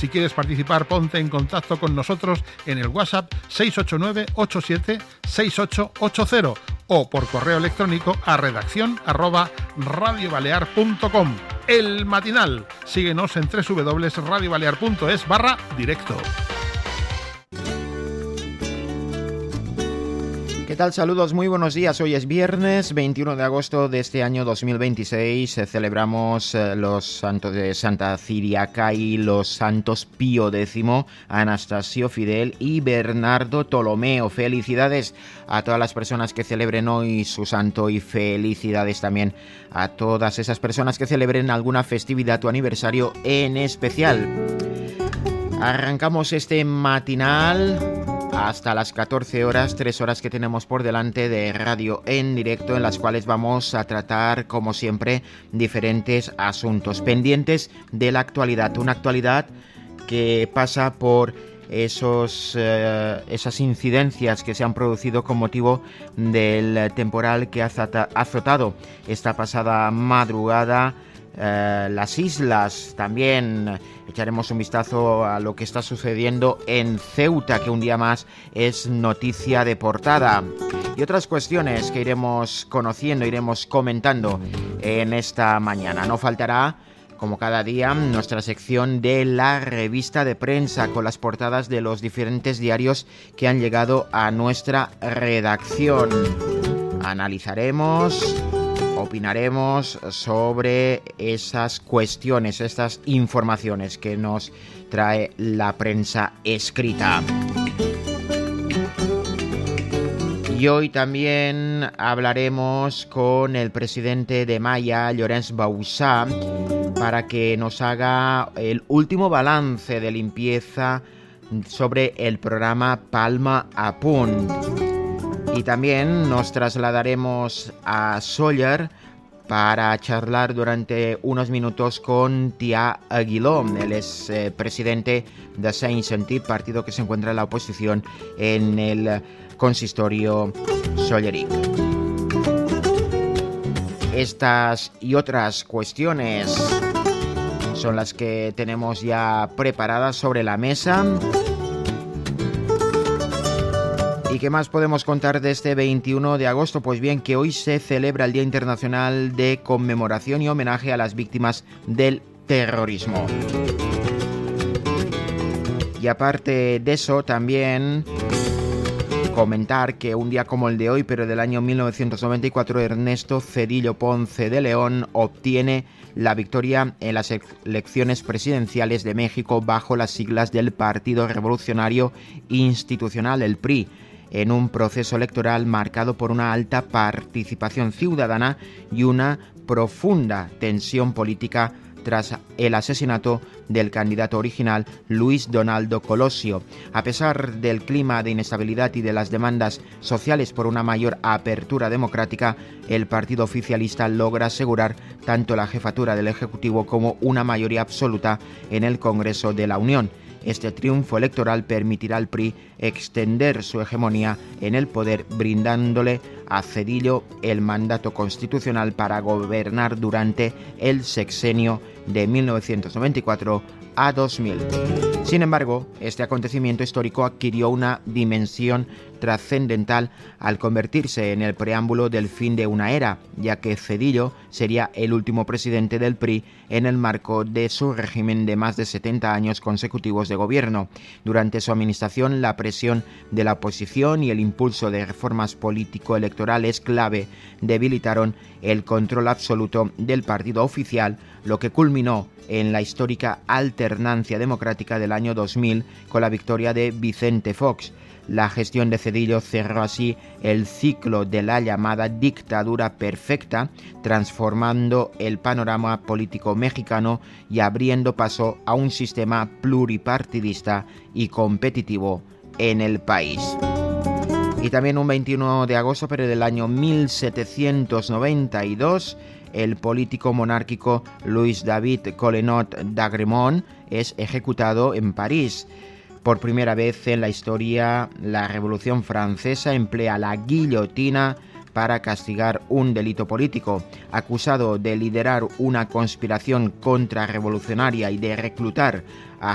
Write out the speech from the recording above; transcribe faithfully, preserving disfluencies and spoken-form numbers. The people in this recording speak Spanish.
Si quieres participar, ponte en contacto con nosotros en el WhatsApp seis ocho nueve ocho siete seis ocho ocho cero o por correo electrónico a redacción arroba radiobalear punto com. El Matinal. Síguenos en doble u doble u doble u punto radio balear punto es barra directo. ¿Qué tal? Saludos, muy buenos días. Hoy es viernes veintiuno de agosto de este año dos mil veintiséis. Celebramos los santos de Santa Ciriaca y los santos Pío X, Anastasio Fidel y Bernardo Tolomeo. Felicidades a todas las personas que celebren hoy su santo y felicidades también a todas esas personas que celebren alguna festividad o aniversario en especial. Arrancamos este matinal hasta las catorce horas, tres horas que tenemos por delante de radio en directo, en las cuales vamos a tratar, como siempre, diferentes asuntos pendientes de la actualidad. Una actualidad que pasa por esos, eh, esas incidencias que se han producido con motivo del temporal que ha azotado esta pasada madrugada Eh, las islas. También echaremos un vistazo a lo que está sucediendo en Ceuta, que un día más es noticia de portada, y otras cuestiones que iremos conociendo, iremos comentando en esta mañana. No faltará, como cada día, nuestra sección de la revista de prensa con las portadas de los diferentes diarios que han llegado a nuestra redacción. Analizaremos, opinaremos sobre esas cuestiones, estas informaciones que nos trae la prensa escrita. Y hoy también hablaremos con el presidente de Maya, Llorenç Bauzá, para que nos haga el último balance de limpieza sobre el programa Palma a Punt. Y también nos trasladaremos a Sóller para charlar durante unos minutos con Tià Aguiló. Él es eh, presidente de Saint Sentit, partido que se encuentra en la oposición en el consistorio solleric. Estas y otras cuestiones son las que tenemos ya preparadas sobre la mesa. ¿Y qué más podemos contar de este veintiuno de agosto? Pues bien, que hoy se celebra el Día Internacional de Conmemoración y Homenaje a las Víctimas del Terrorismo. Y aparte de eso, también comentar que un día como el de hoy, pero del año mil novecientos noventa y cuatro, Ernesto Zedillo Ponce de León obtiene la victoria en las elecciones presidenciales de México bajo las siglas del Partido Revolucionario Institucional, el P R I, en un proceso electoral marcado por una alta participación ciudadana y una profunda tensión política tras el asesinato del candidato original Luis Donaldo Colosio. A pesar del clima de inestabilidad y de las demandas sociales por una mayor apertura democrática, el partido oficialista logra asegurar tanto la jefatura del Ejecutivo como una mayoría absoluta en el Congreso de la Unión. Este triunfo electoral permitirá al P R I extender su hegemonía en el poder, brindándole a Zedillo el mandato constitucional para gobernar durante el sexenio de mil novecientos noventa y cuatro a dos mil. Sin embargo, este acontecimiento histórico adquirió una dimensión trascendental al convertirse en el preámbulo del fin de una era, ya que Zedillo sería el último presidente del P R I en el marco de su régimen de más de setenta años consecutivos de gobierno. Durante su administración, la presión de la oposición y el impulso de reformas político-electorales clave debilitaron el control absoluto del partido oficial, lo que culminó en la histórica alternancia democrática del año dos mil con la victoria de Vicente Fox. La gestión de Zedillo cerró así el ciclo de la llamada dictadura perfecta, transformando el panorama político mexicano y abriendo paso a un sistema pluripartidista y competitivo en el país. Y también un veintiuno de agosto, pero del año mil setecientos noventa y dos, el político monárquico Louis David Collenot d'Agremont es ejecutado en París. Por primera vez en la historia, la Revolución Francesa emplea la guillotina para castigar un delito político. Acusado de liderar una conspiración contrarrevolucionaria y de reclutar a